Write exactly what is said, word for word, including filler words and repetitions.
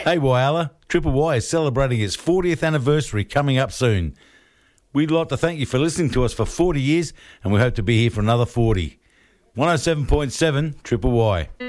Hey, Wyala, Triple Y is celebrating its fortieth anniversary coming up soon. We'd like to thank you for listening to us for forty years, and we hope to be here for another forty. one oh seven point seven Triple Y.